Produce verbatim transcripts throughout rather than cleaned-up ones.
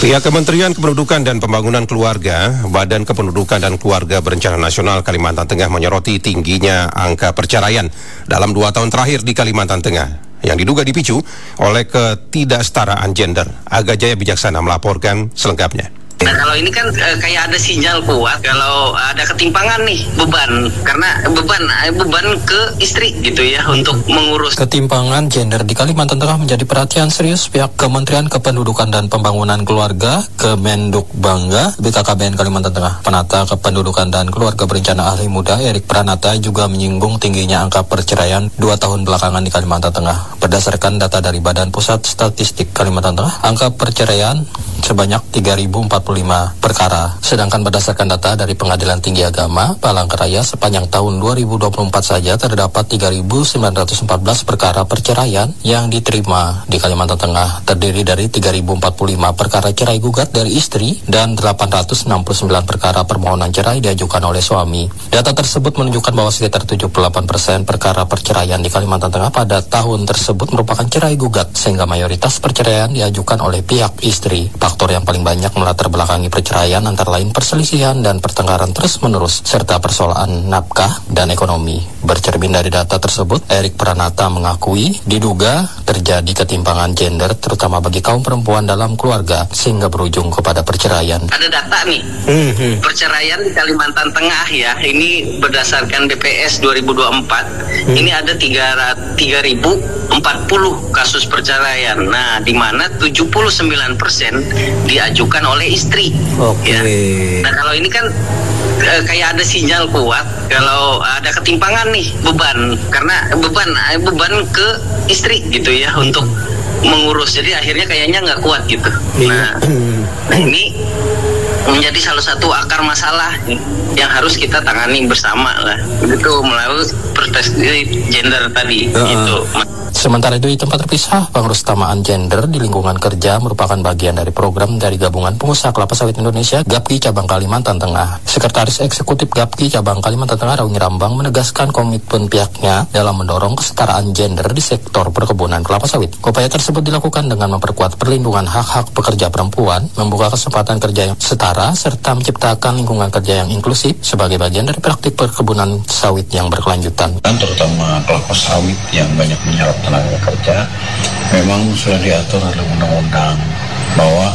Pihak Kementerian Kependudukan dan Pembangunan Keluarga, Badan Kependudukan dan Keluarga Berencana Nasional Kalimantan Tengah menyoroti tingginya angka perceraian dalam dua tahun terakhir di Kalimantan Tengah yang diduga dipicu oleh ketidaksetaraan gender. Aga Jaya Bijaksana melaporkan selengkapnya. Nah, kalau ini kan e, kayak ada sinyal kuat kalau ada ketimpangan nih beban, karena beban e, beban ke istri gitu ya untuk mengurus. Ketimpangan gender di Kalimantan Tengah menjadi perhatian serius pihak Kementerian Kependudukan dan Pembangunan Keluarga, Kemenduk Bangga, B K K B N Kalimantan Tengah. Penata Kependudukan dan Keluarga Berencana Ahli Muda Erik Pranata juga menyinggung tingginya angka perceraian dua tahun belakangan di Kalimantan Tengah. Berdasarkan data dari Badan Pusat Statistik Kalimantan Tengah, angka perceraian sebanyak tiga ribu empat puluh lima perkara. Sedangkan berdasarkan data dari Pengadilan Tinggi Agama Palangkaraya, sepanjang tahun dua ribu dua puluh empat saja terdapat tiga ribu sembilan ratus empat belas perkara perceraian yang diterima di Kalimantan Tengah, terdiri dari tiga ribu empat puluh lima perkara cerai gugat dari istri dan delapan ratus enam puluh sembilan perkara permohonan cerai diajukan oleh suami. Data tersebut menunjukkan bahwa sekitar tujuh puluh delapan persen perkara perceraian di Kalimantan Tengah pada tahun tersebut merupakan cerai gugat, sehingga mayoritas perceraian diajukan oleh pihak istri. Faktor yang paling banyak melatar belakangi perceraian antara lain perselisihan dan pertengkaran terus-menerus serta persoalan nafkah dan ekonomi. Bercermin dari data tersebut, Erik Pranata mengakui diduga terjadi ketimpangan gender terutama bagi kaum perempuan dalam keluarga sehingga berujung kepada perceraian. Ada data nih, mm-hmm. perceraian di Kalimantan Tengah ya, ini berdasarkan B P S dua ribu dua puluh empat, mm. ini ada tiga ribu empat puluh kasus perceraian. Nah, di mana tujuh puluh sembilan persen diajukan oleh istri. Oke. Ya. Nah, kalau ini kan e, kayak ada sinyal kuat kalau ada ketimpangan nih beban, karena beban e, beban ke istri gitu ya hmm. untuk mengurus. Jadi akhirnya kayaknya nggak kuat gitu. Nah, nah ini menjadi salah satu akar masalah yang harus kita tangani bersama lah. Itu melalui perspektif gender tadi. Uh-uh. Gitu. Sementara itu di tempat terpisah, pengurus utamaan gender di lingkungan kerja merupakan bagian dari program dari Gabungan Pengusaha Kelapa Sawit Indonesia Gapki Cabang Kalimantan Tengah. Sekretaris Eksekutif Gapki Cabang Kalimantan Tengah Rauni Rambang menegaskan komitmen pihaknya dalam mendorong kesetaraan gender di sektor perkebunan kelapa sawit. Upaya tersebut dilakukan dengan memperkuat perlindungan hak-hak pekerja perempuan, membuka kesempatan kerja yang setara, serta menciptakan lingkungan kerja yang inklusif sebagai bagian dari praktik perkebunan sawit yang berkelanjutan. Terutama kelapa sawit yang banyak menyerap tenaga kerja, memang sudah diatur oleh undang-undang bahwa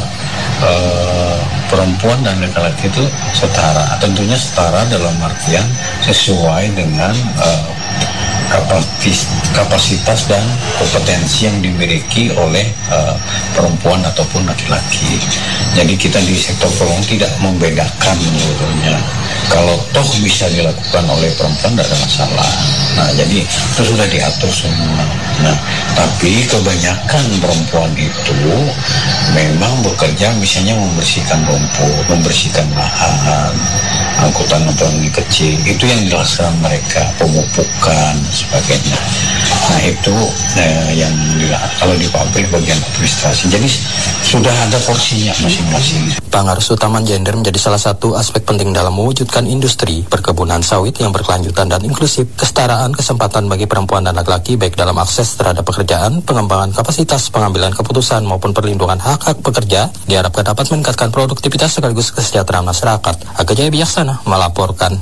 uh, perempuan dan laki-laki itu setara. Tentunya setara dalam artian sesuai dengan uh, kapasitas, kapasitas dan kompetensi yang dimiliki oleh uh, perempuan ataupun laki-laki. Jadi kita di sektor perkebunan tidak membedakan menurutnya. Kalau toh bisa dilakukan oleh perempuan tidak ada masalah. Nah, jadi itu sudah diatur semua. Nah, tapi kebanyakan perempuan itu memang bekerja misalnya membersihkan rumput, membersihkan lahan, angkutan otonomi kecil. Itu yang dilaksanakan mereka, pemupukan dan sebagainya. Nah, itu eh, yang kalau di pabrik bagian administrasi. Jadi sudah ada porsinya masing-masing. Pengaruh utama gender menjadi salah satu aspek penting dalam mewujudkan industri perkebunan sawit yang berkelanjutan dan inklusif. Kesetaraan kesempatan bagi perempuan dan laki-laki baik dalam akses terhadap pekerjaan, pengembangan kapasitas, pengambilan keputusan maupun perlindungan hak-hak pekerja diharapkan dapat meningkatkan produktivitas sekaligus kesejahteraan masyarakat. Aga Jaya Bijaksana melaporkan.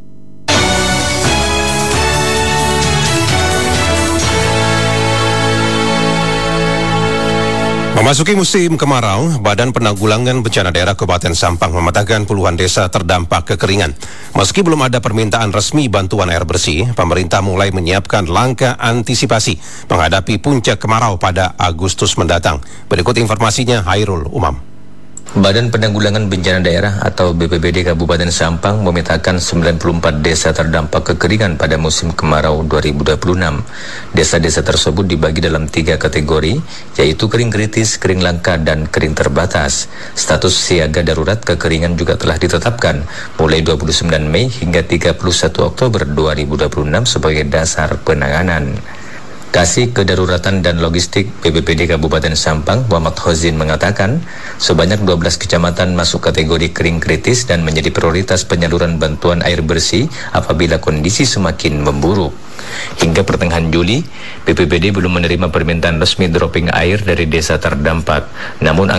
Memasuki musim kemarau, Badan Penanggulangan Bencana Daerah Kabupaten Sampang memetakan puluhan desa terdampak kekeringan. Meski belum ada permintaan resmi bantuan air bersih, pemerintah mulai menyiapkan langkah antisipasi menghadapi puncak kemarau pada Agustus mendatang. Berikut informasinya, Hairul Umam. Badan Penanggulangan Bencana Daerah atau B P B D Kabupaten Sampang memetakan sembilan puluh empat desa terdampak kekeringan pada musim kemarau dua ribu dua puluh enam. Desa-desa tersebut dibagi dalam tiga kategori, yaitu kering kritis, kering langka, dan kering terbatas. Status siaga darurat kekeringan juga telah ditetapkan mulai dua puluh sembilan Mei hingga tiga puluh satu Oktober dua ribu dua puluh enam sebagai dasar penanganan. Kasih Kedaruratan dan Logistik B P B D Kabupaten Sampang, Muhammad Hozin mengatakan, sebanyak dua belas kecamatan masuk kategori kering kritis dan menjadi prioritas penyaluran bantuan air bersih apabila kondisi semakin memburuk. Hingga pertengahan Juli, B P B D belum menerima permintaan resmi dropping air dari desa terdampak. Namun